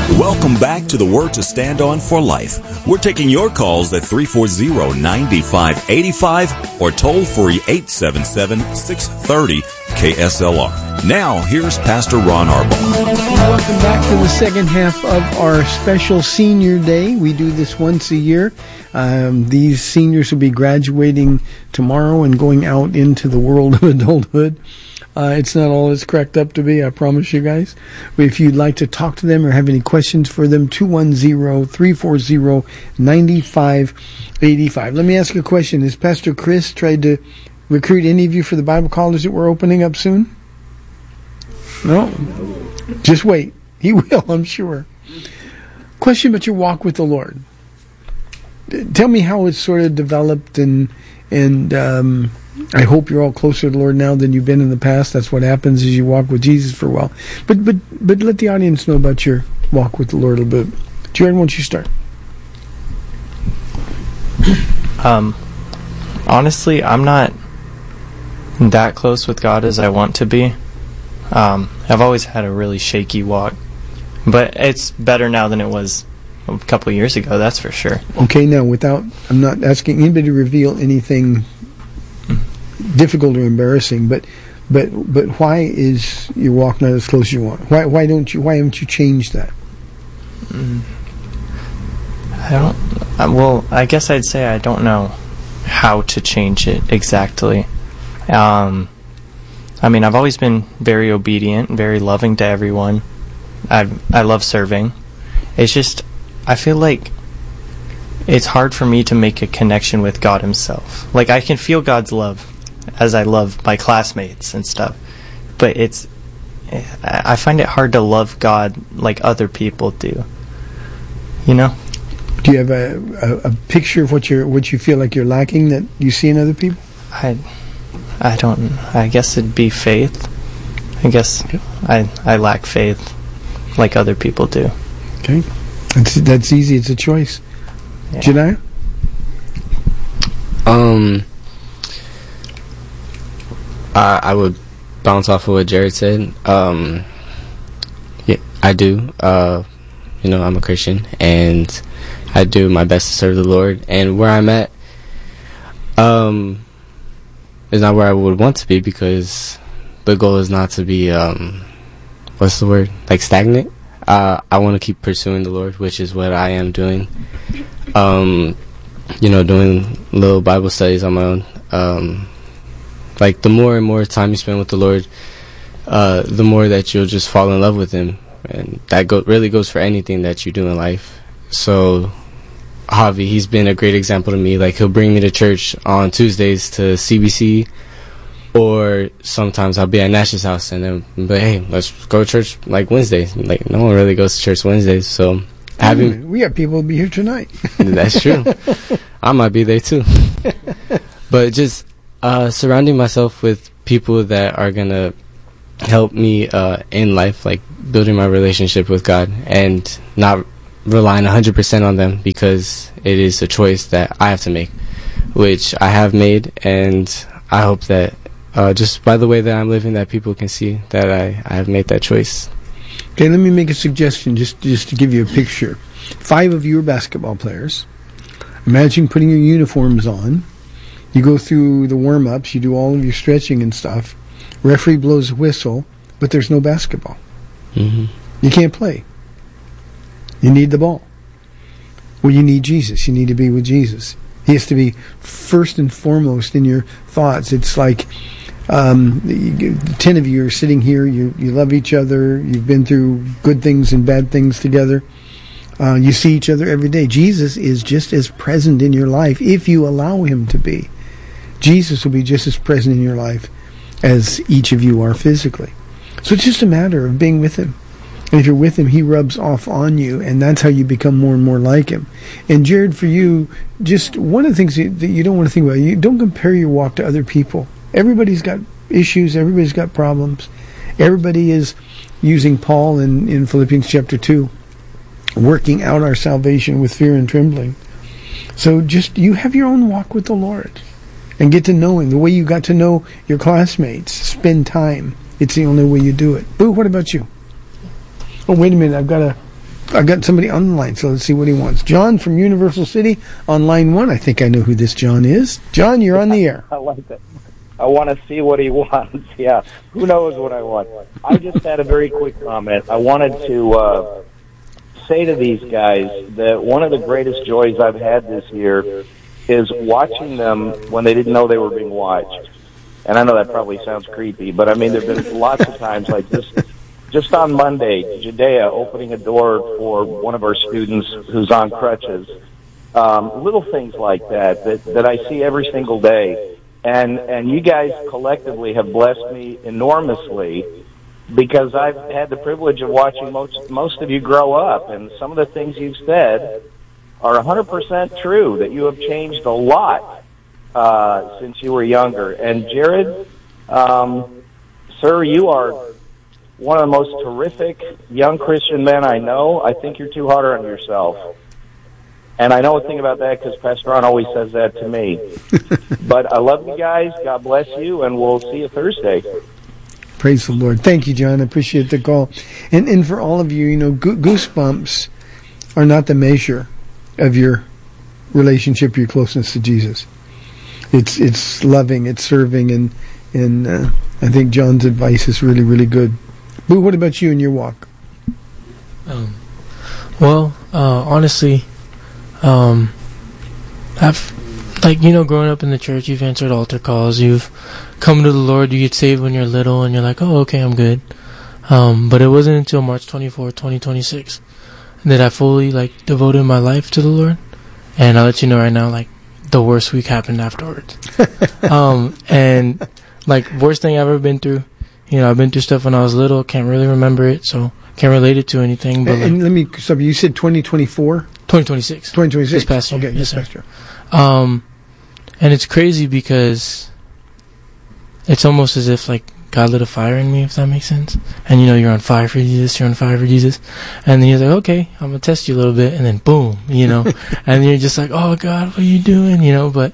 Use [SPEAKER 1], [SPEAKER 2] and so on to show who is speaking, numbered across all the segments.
[SPEAKER 1] Welcome back to the Word to Stand On for Life. We're taking your calls at 340-9585 or toll free 877-630-KSLR. Now, here's Pastor Ron Arbaugh.
[SPEAKER 2] Welcome back to the second half of our special Senior Day. We do this once a year. These seniors will be graduating tomorrow and going out into the world of adulthood. It's not all it's cracked up to be, I promise you guys. But if you'd like to talk to them or have any questions for them, 210-340-9585. Let me ask you a question. Has Pastor Chris tried to recruit any of you for the Bible college that we're opening up soon? No? Just wait. He will, I'm sure. Question about your walk with the Lord. Tell me how it's sort of developed, and I hope you're all closer to the Lord now than you've been in the past. That's what happens as you walk with Jesus for a while. But let the audience know about your walk with the Lord a little bit. Jared, why don't you start?
[SPEAKER 3] Honestly, I'm not that close with God as I want to be. I've always had a really shaky walk, but it's better now than it was a couple of years ago, that's for sure.
[SPEAKER 2] Okay, now I'm not asking anybody to reveal anything difficult or embarrassing, but why is your walk not as close as you want? Why haven't you changed that?
[SPEAKER 3] I guess I'd say I don't know how to change it exactly. I've always been very obedient, very loving to everyone. I love serving. It's just, I feel like it's hard for me to make a connection with God himself. Like, I can feel God's love as I love my classmates and stuff, but I find it hard to love God like other people do. You know?
[SPEAKER 2] Do you have a picture of what you feel like you're lacking that you see in other people?
[SPEAKER 3] I don't. I guess it'd be faith. I guess I lack faith like other people do.
[SPEAKER 2] Okay. That's easy. It's a choice. Yeah. Jediah?
[SPEAKER 4] I would bounce off of what Jared said. Yeah, I do. I'm a Christian, and I do my best to serve the Lord. And where I'm at is not where I would want to be, because the goal is not to be, what's the word? Like stagnant. I want to keep pursuing the Lord, which is what I am doing. Doing little Bible studies on my own. Like, the more and more time you spend with the Lord, the more that you'll just fall in love with him. And that really goes for anything that you do in life. So, Javi, he's been a great example to me. Like, he'll bring me to church on Tuesdays to CBC, or sometimes I'll be at Nash's house and then, but hey, let's go to church like Wednesdays. Like, no one really goes to church Wednesdays, so
[SPEAKER 2] we have people who'll be here tonight.
[SPEAKER 4] That's true. I might be there too. But just surrounding myself with people that are gonna help me in life, like building my relationship with God, and not relying 100% on them, because it is a choice that I have to make, which I have made, and I hope that just by the way that I'm living, that people can see that I have made that choice.
[SPEAKER 2] Okay, let me make a suggestion, just to give you a picture. 5 of you are basketball players. Imagine putting your uniforms on. You go through the warm-ups, you do all of your stretching and stuff. Referee blows a whistle, but there's no basketball.
[SPEAKER 4] Mm-hmm.
[SPEAKER 2] You can't play. You need the ball. Well, you need Jesus. You need to be with Jesus. He has to be first and foremost in your thoughts. It's like 10 of you are sitting here. You love each other. You've been through good things and bad things together. You see each other every day. Jesus is just as present in your life if you allow him to be. Jesus will be just as present in your life as each of you are physically. So it's just a matter of being with him. And if you're with him, he rubs off on you, and that's how you become more and more like him. And Jared, for you, just one of the things that you don't want to think about, you don't compare your walk to other people. Everybody's got issues. Everybody's got problems. Everybody is, using Paul in Philippians chapter 2, working out our salvation with fear and trembling. So just, you have your own walk with the Lord and get to know him the way you got to know your classmates. Spend time. It's the only way you do it. Boo, what about you? Oh, wait a minute. I've got I got somebody on the line, so let's see what he wants. John from Universal City on line 1. I think I know who this John is. John, you're on the air.
[SPEAKER 5] I like that. I want to see what he wants. Yeah, who knows what I want. I just had a very quick comment. I wanted to say to these guys that one of the greatest joys I've had this year is watching them when they didn't know they were being watched. And I know that probably sounds creepy, but I mean, there have been lots of times like this. Just on Monday, Judea opening a door for one of our students who's on crutches. Little things like that I see every single day. And you guys collectively have blessed me enormously because I've had the privilege of watching most of you grow up. And some of the things you've said are 100% true, that you have changed a lot since you were younger. And Jared, sir, you are one of the most terrific young Christian men I know. I think you're too hard on yourself. And I know a thing about that because Pastor Ron always says that to me. But I love you guys. God bless you, and we'll see you Thursday.
[SPEAKER 2] Praise the Lord. Thank you, John. I appreciate the call. And for all of you, you know, goosebumps are not the measure of your relationship, your closeness to Jesus. It's loving, it's serving, and I think John's advice is really, really good. Boo, what about you in your walk?
[SPEAKER 6] Honestly, I've, growing up in the church, you've answered altar calls, you've come to the Lord, you get saved when you're little, and you're like, oh, okay, I'm good. But it wasn't until March 24, 2026 that I fully, devoted my life to the Lord. And I'll let you know right now, the worst week happened afterwards. Worst thing I've ever been through. You know, I've been through stuff when I was little, can't really remember it, so can't relate it to anything. But
[SPEAKER 2] and let me stop you. You said 2024?
[SPEAKER 6] 2026.
[SPEAKER 2] 2026.
[SPEAKER 6] This past year.
[SPEAKER 2] Okay,
[SPEAKER 6] yes,
[SPEAKER 2] this past year.
[SPEAKER 6] And it's crazy because it's almost as if, God lit a fire in me, if that makes sense. And, you're on fire for Jesus, And then you're like, okay, I'm going to test you a little bit. And then, boom, And you're just like, oh, God, what are you doing? But,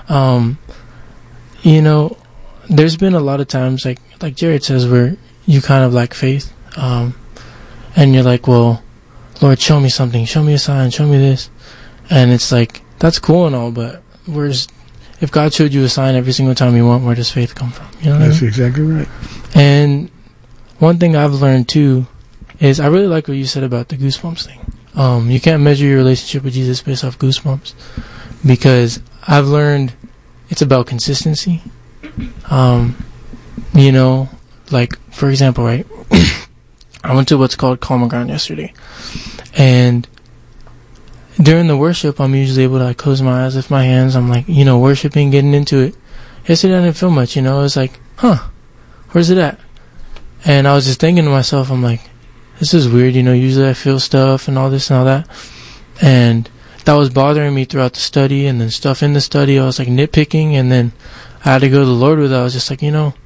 [SPEAKER 6] there's been a lot of times, like Jared says, where you kind of lack faith. And you're like, well, Lord, show me something. Show me a sign. Show me this. And it's like, that's cool and all, but if God showed you a sign every single time you want, where does faith come from? You know what
[SPEAKER 2] That's
[SPEAKER 6] I mean?
[SPEAKER 2] exactly right.
[SPEAKER 6] And one thing I've learned, too, is I really like what you said about the goosebumps thing. You can't measure your relationship with Jesus based off goosebumps, because I've learned it's about consistency. For example, right? I went to what's called Common Ground yesterday, and during the worship, I'm usually able to close my eyes, lift my hands. I'm worshiping, getting into it. Yesterday, I didn't feel much. It was like, where's it at? And I was just thinking to myself, I'm like, this is weird. Usually I feel stuff and all this and all that, and that was bothering me throughout the study. And then stuff in the study, I was nitpicking, and then I had to go to the Lord with it. I was just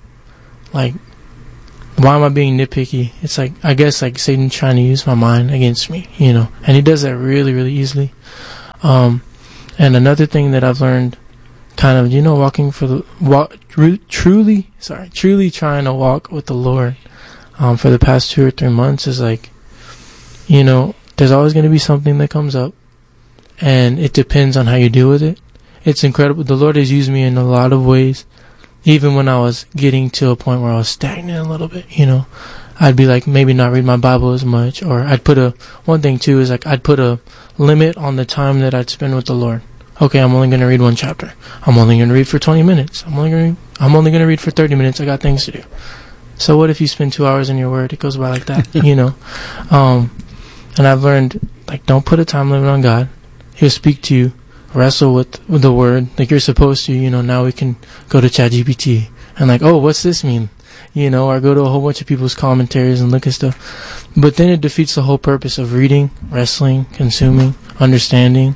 [SPEAKER 6] why am I being nitpicky? It's I guess Satan trying to use my mind against me, and he does that really, really easily. And another thing that I've learned, kind of, walking for truly trying to walk with the Lord, for the past 2 or 3 months is there's always going to be something that comes up, and it depends on how you deal with it. It's incredible. The Lord has used me in a lot of ways. Even when I was getting to a point where I was stagnant a little bit, I'd be maybe not read my Bible as much, or I'd put one thing too is I'd put a limit on the time that I'd spend with the Lord. Okay, I'm only going to read one chapter. I'm only going to read for 20 minutes. I'm only going to read for 30 minutes. I got things to do. So what if you spend 2 hours in your word? It goes by like that, And I've learned, don't put a time limit on God. He'll speak to you. Wrestle with the word like you're supposed to. Now we can go to ChatGPT and oh, what's this mean? Or go to a whole bunch of people's commentaries and look at stuff. But then it defeats the whole purpose of reading, wrestling, consuming, understanding,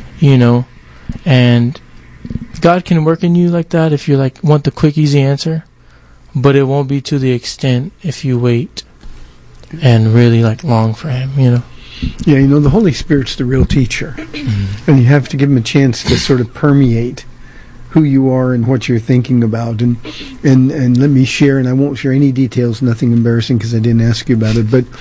[SPEAKER 6] and God can work in you like that if you want the quick, easy answer, but it won't be to the extent if you wait and really long for Him,
[SPEAKER 2] Yeah, the Holy Spirit's the real teacher. And you have to give Him a chance to sort of permeate who you are and what you're thinking about. And let me share, and I won't share any details, nothing embarrassing because I didn't ask you about it, but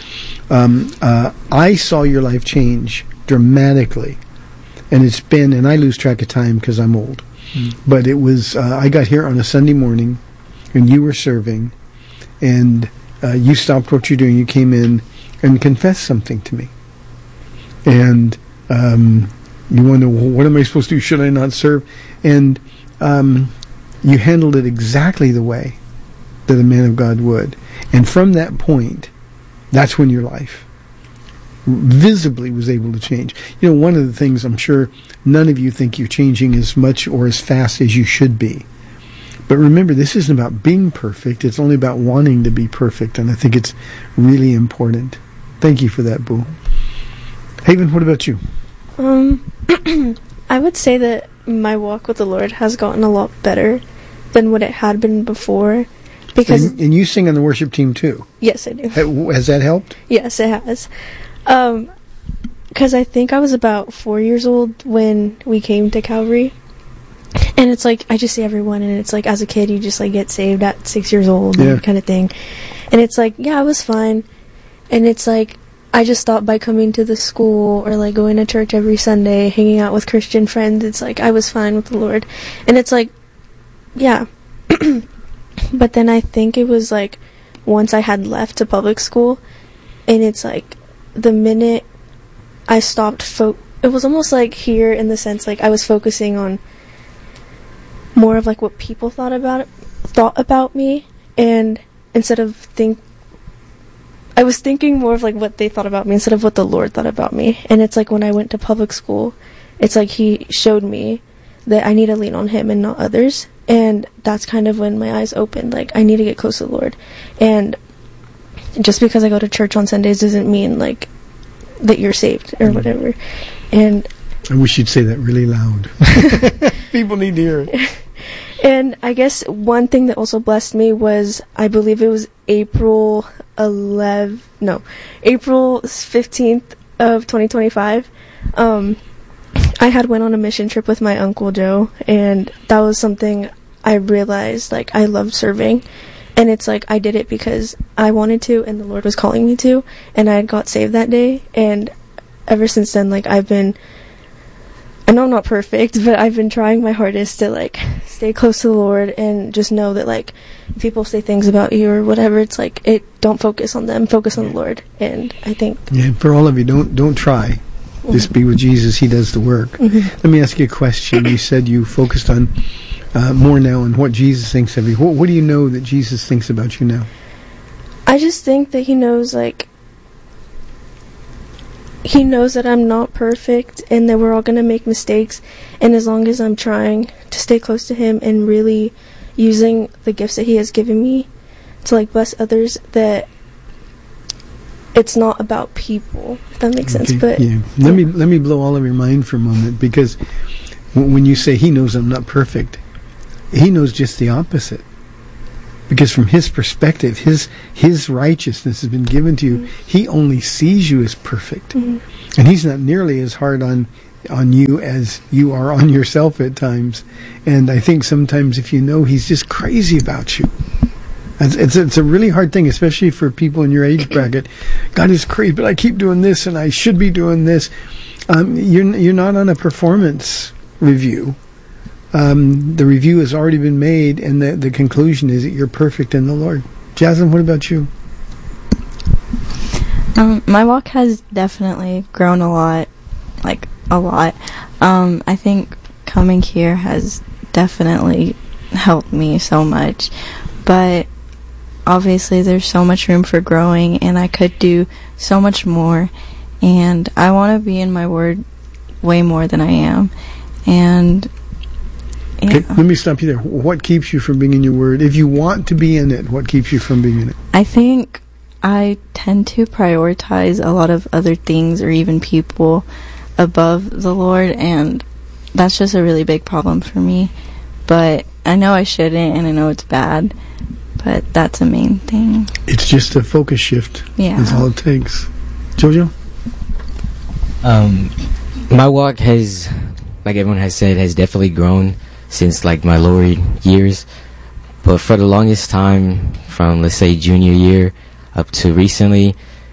[SPEAKER 2] I saw your life change dramatically. And it's been, and I lose track of time because I'm old, but it was, I got here on a Sunday morning, and you were serving, and you stopped what you're doing, you came in and confessed something to me. And you wonder, well, what am I supposed to do? Should I not serve? And you handled it exactly the way that a man of God would. And from that point, that's when your life visibly was able to change. You know, one of the things, I'm sure none of you think you're changing as much or as fast as you should be. But remember, this isn't about being perfect. It's only about wanting to be perfect. And I think it's really important. Thank you for that, Boo. Haven, what about you?
[SPEAKER 7] I would say that my walk with the Lord has gotten a lot better than what it had been before. Because
[SPEAKER 2] and you sing on the worship team too?
[SPEAKER 7] Yes, I do.
[SPEAKER 2] Has that helped?
[SPEAKER 7] Yes, it has. Because I think I was about 4 years old when we came to Calvary. And it's like, I just see everyone, and it's like, as a kid, you just like get saved at 6 years old, kind of thing. And it's like, yeah, I was fine. And it's like, I just thought by coming to the school or like going to church every Sunday, hanging out with Christian friends, it's like I was fine with the Lord. And it's like, yeah. But then I think it was like once I had left to public school, and it's like the minute I stopped, it was almost like here in the sense like I was focusing on more of like what people thought about me, and instead of I was thinking more of like what they thought about me instead of what the Lord thought about me. And it's like when I went to public school, it's like He showed me that I need to lean on Him and not others. And that's kind of when my eyes opened, like I need to get close to the Lord. And just because I go to church on Sundays doesn't mean like that you're saved or whatever. And
[SPEAKER 2] I wish you'd say that really loud. People need to hear it.
[SPEAKER 7] And I guess one thing that also blessed me was, I believe it was April 15th of 2025. I had went on a mission trip with my Uncle Joe, and that was something I realized, like, I loved serving. And it's like, I did it because I wanted to, and the Lord was calling me to, and I had got saved that day. And ever since then, like, I know I'm not perfect, but I've been trying my hardest to, like, stay close to the Lord and just know that, like, if people say things about you or whatever, it's like, don't focus on them, focus on the Lord. And I think...
[SPEAKER 2] Yeah, for all of you, don't try. Just be with Jesus. He does the work. Mm-hmm. Let me ask you a question. You said you focused on more now on what Jesus thinks of you. What do you know that Jesus thinks about you now?
[SPEAKER 7] I just think that He knows, like, He knows that I'm not perfect and that we're all going to make mistakes. And as long as I'm trying to stay close to Him and really using the gifts that He has given me to, like, bless others, that it's not about people, if that makes sense. But
[SPEAKER 2] yeah. Let me blow all of your mind for a moment, because when you say He knows I'm not perfect, He knows just the opposite. Because from His perspective, His righteousness has been given to you. Mm-hmm. He only sees you as perfect. Mm-hmm. And He's not nearly as hard on you as you are on yourself at times. And I think sometimes if you know He's just crazy about you. It's a really hard thing, especially for people in your age bracket. God is crazy, but I keep doing this, and I should be doing this. You're not on a performance review. The review has already been made, and the conclusion is that you're perfect in the Lord. Jasmine, what about you?
[SPEAKER 8] My walk has definitely grown a lot, like a lot. I think coming here has definitely helped me so much, but obviously there's so much room for growing, and I could do so much more, and I want to be in my word way more than I am. And yeah.
[SPEAKER 2] Okay, let me stop you there. What keeps you from being in your word? If you want to be in it, what keeps you from being in it?
[SPEAKER 8] I think I tend to prioritize a lot of other things or even people above the Lord, and that's just a really big problem for me. But I know I shouldn't, and I know it's bad, but that's the main thing.
[SPEAKER 2] It's just a focus shift.
[SPEAKER 8] Yeah.
[SPEAKER 2] That's all it takes. Jojo?
[SPEAKER 9] My walk has, like everyone has said, has definitely grown. since like my lower years. But for the longest time, from let's say junior year up to recently,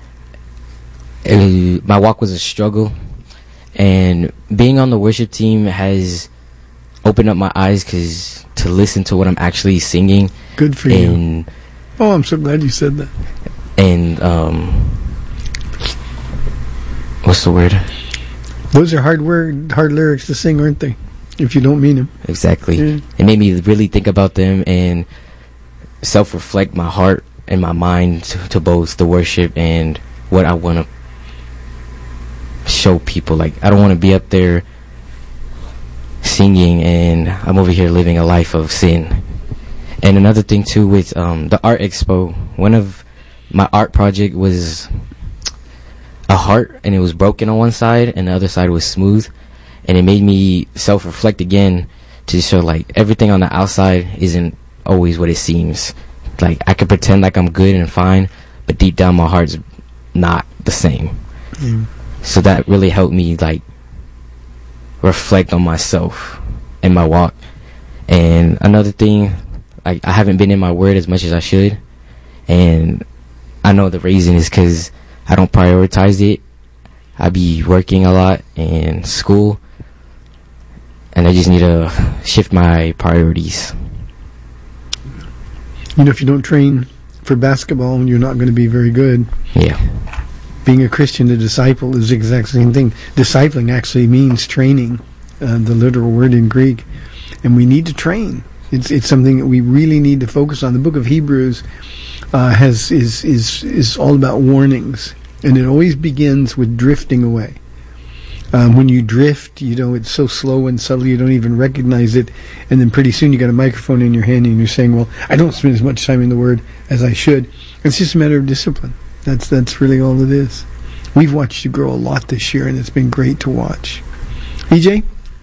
[SPEAKER 9] my walk was a struggle, and being on the worship team has opened up my eyes to listen to what I'm actually singing.
[SPEAKER 2] Good for you. Oh, I'm so glad you said that.
[SPEAKER 9] And what's the word?
[SPEAKER 2] Those are hard lyrics to sing, aren't they? If you don't mean them.
[SPEAKER 9] Exactly.
[SPEAKER 2] Yeah.
[SPEAKER 9] It made me really think about them and self-reflect my heart and my mind to both the worship and what I want to show people. Like, I don't want to be up there singing and I'm over here living a life of sin. And another thing too with the art expo, one of my art project was a heart, and it was broken on one side and the other side was smooth, and it made me self-reflect again to show like everything on the outside isn't always what it seems. Like, I could pretend like I'm good and fine, but deep down my heart's not the same. So that really helped me like reflect on myself and my walk. And another thing, like, I haven't been in my word as much as I should, and I know the reason is because I don't prioritize it. I be working a lot in school, and I just need to shift my priorities.
[SPEAKER 2] You know, if you don't train for basketball, you're not going to be very good.
[SPEAKER 9] Yeah.
[SPEAKER 2] Being a Christian, a disciple, is the exact same thing. Discipling actually means training, the literal word in Greek, and we need to train. It's something that we really need to focus on. The book of Hebrews is all about warnings, and it always begins with drifting away. When you drift, it's so slow and subtle you don't even recognize it, and then pretty soon you got a microphone in your hand and you're saying, well, I don't spend as much time in the Word as I should. It's just a matter of discipline. That's really all it is. We've watched you grow a lot this year, and it's been great to watch. EJ?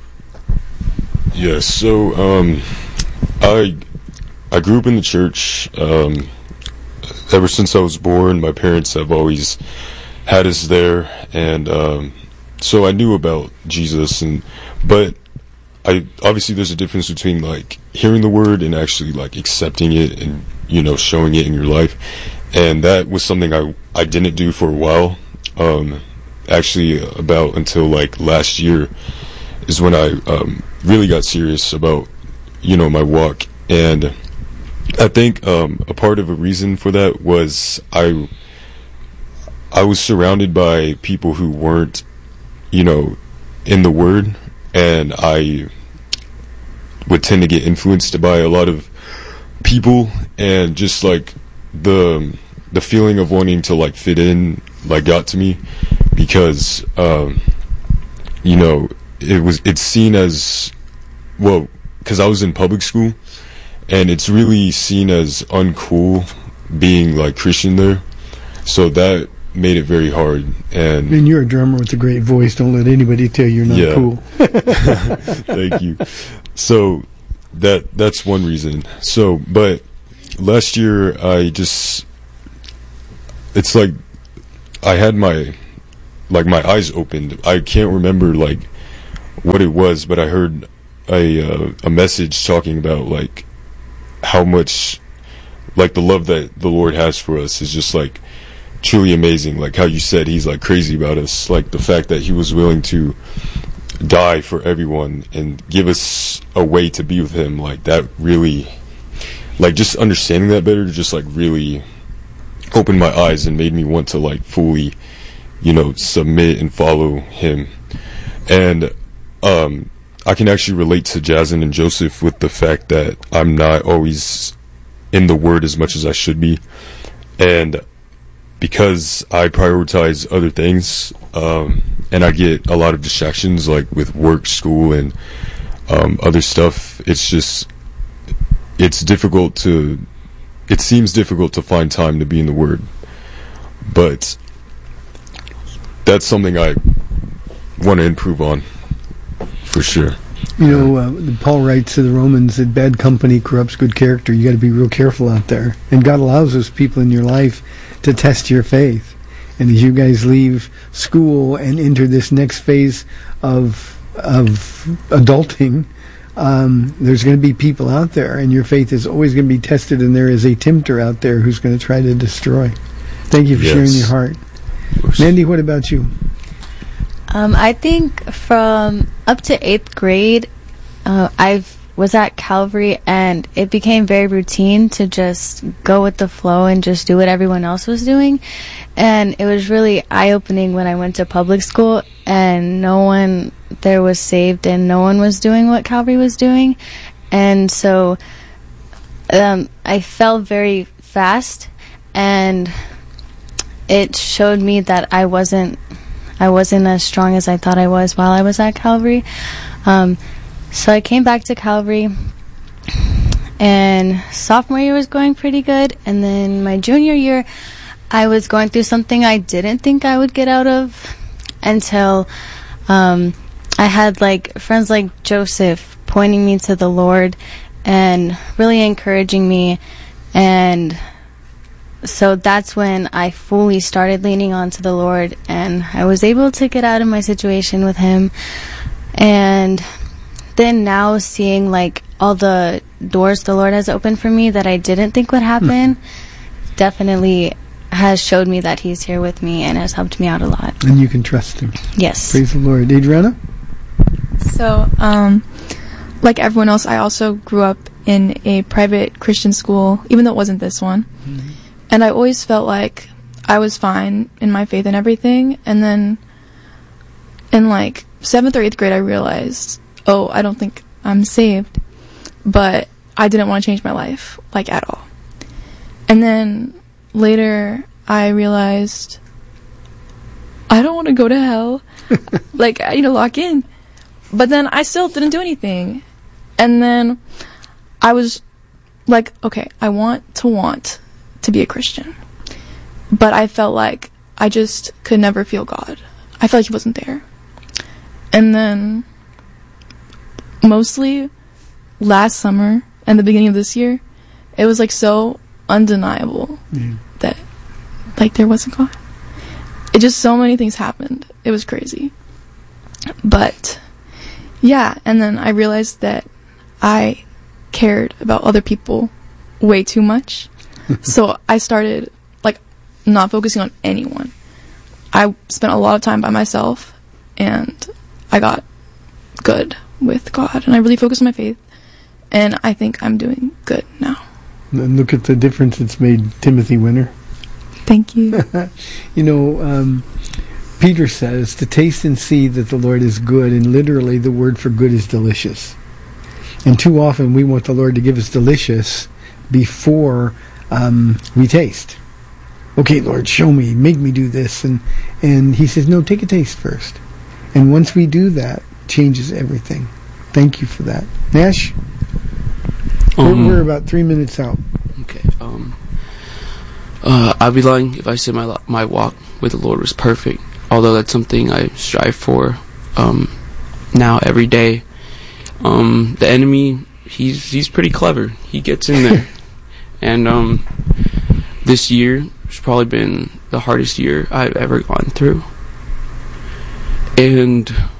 [SPEAKER 10] Yes, so I grew up in the church. Ever since I was born, my parents have always had us there, and so I knew about Jesus, but obviously there's a difference between like hearing the word and actually like accepting it and showing it in your life, and that was something I didn't do for a while. Actually, about until like last year is when I really got serious about my walk, and I think a part of a reason for that was I was surrounded by people who weren't in the Word, and I would tend to get influenced by a lot of people, and just like the feeling of wanting to like fit in like got to me, because it's seen as, well, because I was in public school, and it's really seen as uncool being like Christian there, so that made it very hard. And
[SPEAKER 2] you're a drummer with a great voice. Don't let anybody tell you you're not cool.
[SPEAKER 10] Thank you. So that's one reason. So, but last year it's like I had my eyes opened. I can't remember like what it was, but I heard a message talking about like how much like the love that the Lord has for us is just like truly amazing. Like how you said he's like crazy about us, like the fact that he was willing to die for everyone and give us a way to be with him, like that really, like just understanding that better just like really opened my eyes and made me want to like fully submit and follow him. And I can actually relate to Jason and Joseph with the fact that I'm not always in the Word as much as I should be, and because I prioritize other things, and I get a lot of distractions like with work, school, and other stuff, it seems difficult to find time to be in the Word. But that's something I want to improve on, for sure.
[SPEAKER 2] Paul writes to the Romans that bad company corrupts good character. You got to be real careful out there, and God allows those people in your life to test your faith. And as you guys leave school and enter this next phase of adulting, there's going to be people out there, and your faith is always going to be tested, and there is a tempter out there who's going to try to destroy. Thank you for sharing your heart. Mandy, what about you?
[SPEAKER 8] I think from up to 8th grade, I was at Calvary, and it became very routine to just go with the flow and just do what everyone else was doing. And it was really eye-opening when I went to public school and no one there was saved and no one was doing what Calvary was doing. And so I fell very fast, and it showed me that I wasn't as strong as I thought I was while I was at Calvary. So I came back to Calvary, and sophomore year was going pretty good, and then my junior year I was going through something I didn't think I would get out of until I had friends like Joseph pointing me to the Lord and really encouraging me, and so that's when I fully started leaning on to the Lord, and I was able to get out of my situation with Him. And then now seeing all the doors the Lord has opened for me that I didn't think would happen definitely has showed me that He's here with me and has helped me out a lot.
[SPEAKER 2] And you can trust Him.
[SPEAKER 8] Yes.
[SPEAKER 2] Praise the Lord. Adriana?
[SPEAKER 11] So, like everyone else, I also grew up in a private Christian school, even though it wasn't this one. Mm-hmm. And I always felt like I was fine in my faith and everything. And then in 7th or 8th grade, I realized, oh, I don't think I'm saved. But I didn't want to change my life, at all. And then later, I realized I don't want to go to hell. I need to lock in. But then I still didn't do anything. And then I was okay, I want to be a Christian. But I felt like I just could never feel God. I felt like He wasn't there. And then mostly last summer and the beginning of this year, it was so undeniable that there wasn't God. It just, so many things happened. It was crazy. But yeah, and then I realized that I cared about other people way too much. So I started not focusing on anyone. I spent a lot of time by myself, and I got good with God, and I really focused on my faith, and I think I'm doing good now.
[SPEAKER 2] And look at the difference it's made, Timothy Winter.
[SPEAKER 11] Thank you.
[SPEAKER 2] Peter says to taste and see that the Lord is good, and literally the word for good is delicious. And too often we want the Lord to give us delicious before we taste. Okay, Lord, show me, make me do this. And He says, no, take a taste first. And once we do that, changes everything. Thank you for that. Nash? We're about 3 minutes out.
[SPEAKER 12] Okay. I'd be lying if I said my walk with the Lord was perfect, although that's something I strive for now every day. The enemy, he's pretty clever. He gets in there. And this year has probably been the hardest year I've ever gone through. And